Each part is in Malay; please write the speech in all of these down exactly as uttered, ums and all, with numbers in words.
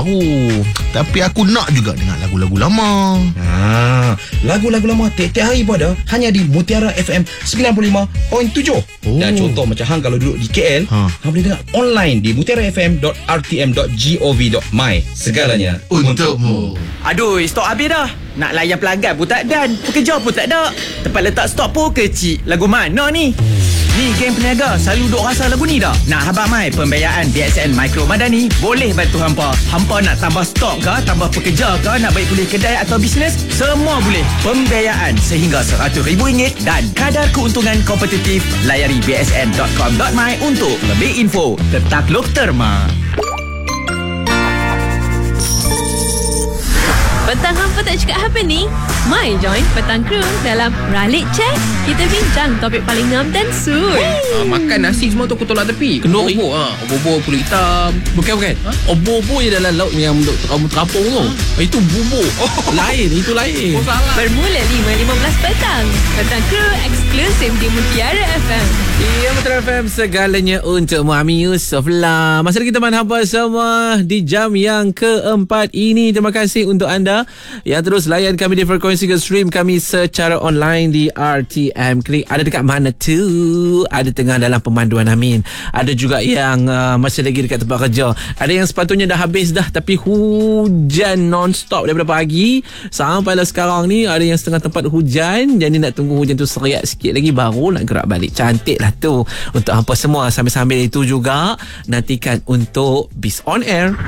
baru. Tapi aku nak juga dengar lagu-lagu lama. Ha, lagu-lagu lama tiap-tiap hari pun ada. Hanya di Mutiara F M sembilan puluh lima perpuluhan tujuh. Oh. Dan contoh macam hang kalau duduk di K L, ha. hang boleh dengar online di mutiara f m dot r t m dot gov dot my. Segalanya untukmu. Aduh, stok habis dah. Nak layan pelanggan pun tak dan, pekerja pun tak ada. Tempat letak stok pun kecil. Lagu mana ni? Ni geng peniaga selalu duk rasa lagu ni dah. Nak habaq mai pembiayaan B S N Micro Madani boleh bantu hampa. Hampa nak tambah stok ke, tambah pekerja ke, nak baik pulih kedai atau bisnes, semua boleh. Pembiayaan sehingga seratus ribu ringgit dan kadar keuntungan kompetitif. Layari b s n dot com dot my untuk lebih info. Tertakluk terma. Petang hampa tak cakap apa ni? Mai join Petang Crew dalam Ralik Chat. Kita bincang topik paling ngam dan suit. Ha, makan nasi semua tu aku tolak tepi. Kenduri. Obor, ha. Obor kulit hitam. Bukan, bukan. Ha? Obor-obor je dalam laut yang untuk kamu terapung tu. Ha? Itu bubur. Oh. Lain, itu lain. Oh, Bermula lima lima belas petang. Petang Crew eksklusif di Mutiara F M. Ya, Mutiara F M, segalanya untuk Mami Yusof lah. Masa kita main hampa semua di jam yang keempat ini. Terima kasih untuk anda yang terus layan kami di frekuensi stream kami secara online di R T M Klik. Ada dekat mana tu? Ada tengah dalam pemanduan Amin. Ada juga yang uh, masih lagi dekat tempat kerja. Ada yang sepatutnya dah habis dah tapi hujan non-stop daripada pagi sampailah sekarang ni. Ada yang setengah tempat hujan, jadi nak tunggu hujan tu seriat sikit lagi baru nak gerak balik. Cantik lah tu untuk hampa semua. Sambil-sambil itu juga nantikan untuk Biz On Air.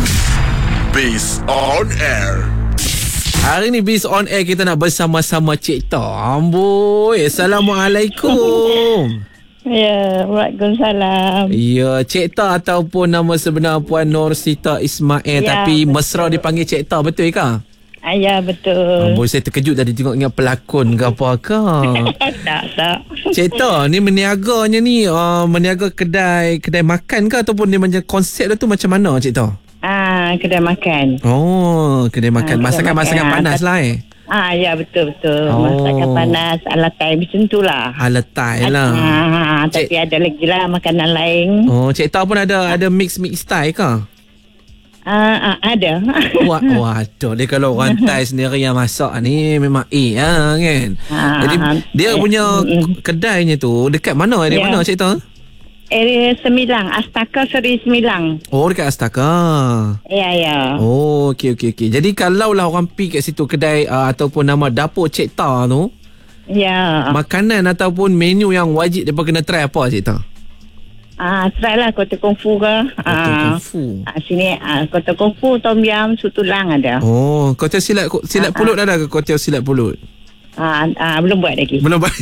Biz On Air. Hari ni Biz On Air kita nak bersama-sama Cik Ta. Amboi, Assalamualaikum. Ya, Waalaikumsalam. Ya, Cik Ta ataupun nama sebenar Puan Nur Sita Ismail, ya, tapi betul. Mesra dipanggil Cik Ta, betul ke? Ya, betul. Amboi, saya terkejut tadi tengok ingat pelakon ke apa ke. tak, tak. Cik Ta, ni meniaganya ni uh, meniaga kedai kedai makan ke ataupun dia macam konsep dia tu macam mana Cik Ta? Ah, kedai makan. Oh, kedai makan. Ah, masakan-masakan makan. Panas lah eh. Ah, ya betul-betul. Oh. Masakan panas ala Thai macam tu lah. Ala Thai lah. Ah, Cik... tapi ada lagi lah makanan lain. Oh, Cik tahu pun ada ada mix-mix Thai ke? Ah, ah, ada. Wah, waduh, dia kalau orang Thai sendiri yang masak ni memang eh ah, kan. Ah, jadi dia eh, punya mm, kedainya tu dekat mana? Dekat yeah. mana Cik tahu? Area Semilang, Astaka Seri Semilang. Oh, dekat Astaka. Ya, ya. Oh, okey, okey, okey. Jadi kalau lah orang pergi kat situ kedai uh, ataupun nama dapur Cik Ta tu, ya, makanan ataupun menu yang wajib dia kena try apa Cik Ta? Ah, try lah Kota Kungfu ke. Kota ah, Kungfu. Ah, sini ah, Kota Kungfu, Tom Yam, Sutulang ada. Oh, Kota Silat Silat ah, Pulut ah. ada ke Kota Silat Pulut? Ah, ah, belum buat lagi. Belum buat.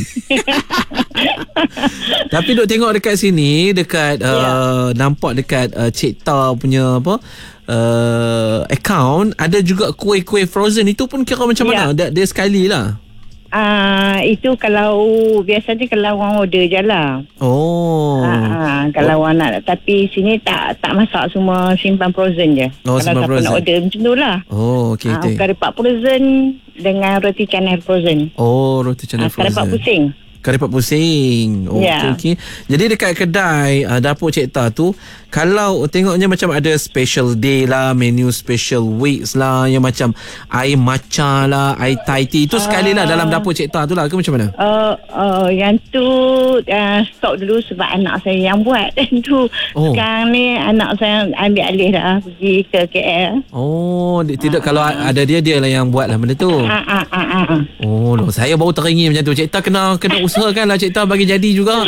Tapi duk tengok dekat sini, dekat uh, yeah. nampak dekat uh, Cik Ta punya apa uh, account ada juga kuih-kuih frozen. Itu pun kira macam yeah. mana? Dia, dia sekali lah. Ah, itu kalau biasanya kalau orang order je lah. Oh. Ah, kalau oh. orang nak, tapi sini tak tak masak, semua simpan frozen je. Oh, kalau siapa nak order macam tu lah. Oh, okey. Ah, kari pak frozen dengan roti canai frozen. Oh, roti canai ah, frozen. Kari pak pusing. Kari pak pusing. Oh, yeah. Okey, okey. Jadi dekat kedai uh, dapur Cik Ta tu, kalau tengoknya macam ada special day lah, menu special weeks lah, yang macam air matcha lah, air Thai tea, itu uh, sekali lah dalam dapur Cik Ta tu lah ke macam mana? Uh, uh, yang tu uh, stop dulu sebab anak saya yang buat. tu oh. Sekarang ni anak saya ambil alih dah, pergi ke K L. Oh, tidak uh, kalau uh, ada dia, dia lah yang buat lah benda tu. Uh, uh, uh, uh, uh. Oh, loh, saya baru teringin macam tu. Cik Ta kena kena usahakan lah Cik Ta bagi jadi juga.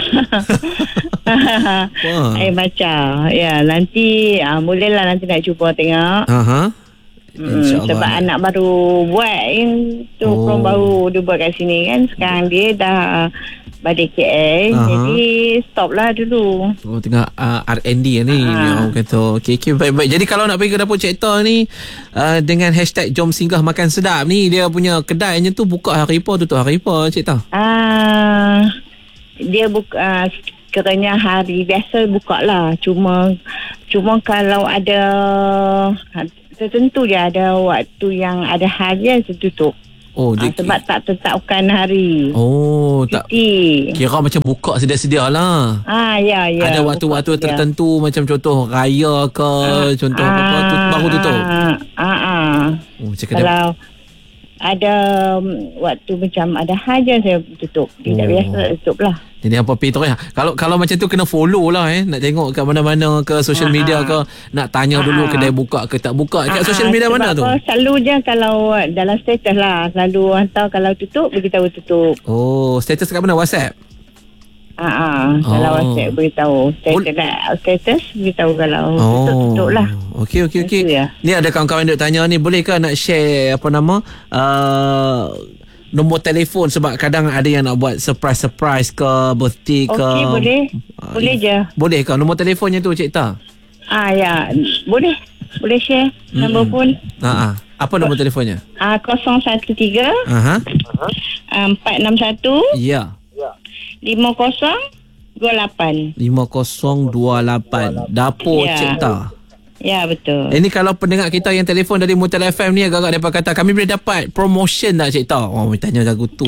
Air matcha. Ya, nanti ah, bolehlah nanti nak cuba tengok. Aha. Hmm, sebab anak baru buat yang tu, oh. Prom baru dia buat kat sini kan. Sekarang dia dah balik K L. Aha. Jadi stop lah dulu. Oh, tengah uh, R and D ni. Orang kata okey, okey, baik-baik. Jadi kalau nak pergi ke dapur Cik Ta ni uh, dengan hashtag Jom Singgah Makan Sedap ni, dia punya kedainya tu buka hari apa, tutup hari apa Cik Ta? Ah, dia buka uh, kerana hari biasa buka lah. Cuma Cuma kalau ada tertentu je, ada waktu yang ada harian tutup. Oh, Ah, dia, sebab tak tetapkan hari. Oh, tak Cuti. kira macam buka sedia-sedia lah. Ah, ya, ya. Ada waktu-waktu buka sedia. tertentu macam contoh raya ke, contoh Ah, apa tu baru tutup. Ah, ah, ah. Oh, cakap dia. Kalau ada um, waktu macam ada haja saya tutup. Tidak Oh. biasa tutup lah. Jadi apa pi terus. Kalau kalau macam tu kena follow lah eh. Nak tengok kat mana-mana ke social Ah, media ah. ke, nak tanya dulu Ah, kedai buka ke tak buka. Kat Ah, social media sebab mana tu? apa, selalu je kalau dalam status lah. Selalu hantar kalau tutup, beritahu tutup. Oh, status kat mana? WhatsApp? Ah, ah, dalam Oh. WhatsApp beritahu. Status, Bol- status beritahu kalau tutup, tutup lah. Okey okey okey. Itu ya. Ni ada kawan-kawan duk tanya ni, boleh ke nak share apa nama? Uh, nombor telefon sebab kadang ada yang nak buat surprise-surprise ke, birthday ke. Okey, boleh. Ah, Boleh je. Boleh ke nombor telefonnya tu Cik Ta? Ah, ya. Boleh. Boleh share nombor pun. Ha ah. Apa nombor telefonnya? Ah, kosong satu tiga Aha. empat enam satu Ya. lima kosong dua lapan. lima kosong dua lapan. Dapur Ya. Cik Ta. Ya, betul. Ini kalau pendengar kita yang telefon dari Mutiara F M ni agak-agak mereka kata kami boleh dapat promotion tak Cik Ta? Oh, tanya lagu tu.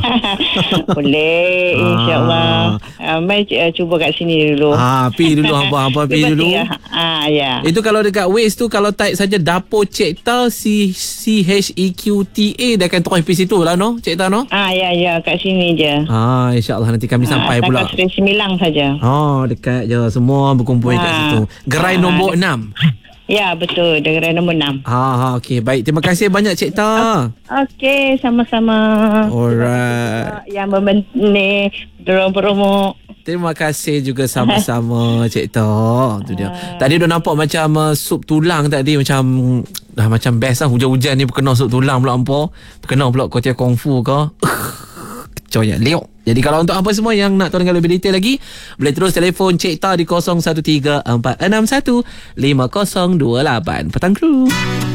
Boleh, insyaAllah. Ah, mari uh, cuba kat sini dulu. Ah, pi dulu hampa hampa pi Cuba dulu. tiga. Ah, ya. Itu kalau dekat Waze tu kalau type saja Dapur Cik Ta C C H E Q T A dia akan terus pergi situ lah no Cik Ta no. Ah, ya, ya. Kat sini je. Ah, insya-Allah nanti kami sampai ah, pula. Seri Sembilang saja. Oh, dekat je semua berkumpul kat Ah. situ. Gerai Ah, nombor dekat- enam. Ya, betul. Negara nombor enam. Ha ha okey baik. Terima kasih banyak Cik Ta. Okey, sama-sama. Alright. Yang memben- ni promo. Terima kasih juga sama-sama Cik Ta. Tu dia. Tadi dah nampak macam uh, sup tulang tadi macam dah macam best lah hujan-hujan ni berkenal sup tulang pula hampa. Berkenal pula kuotie kungfu ke. Coyak liuk. Jadi kalau untuk apa semua yang nak tahu dengan lebih detail lagi, boleh terus telefon Cik Ta di kosong satu tiga empat enam satu lima kosong dua lapan. Petang Kru.